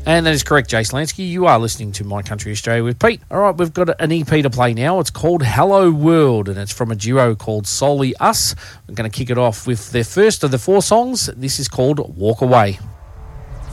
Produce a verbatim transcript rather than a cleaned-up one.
And that is correct, Jace Lansky. You are listening to My Country Australia with Pete. All right, we've got an E P to play now. It's called Hello World, and it's from a duo called Solely Us. We're going to kick it off with their first of the four songs. This is called Walk Away.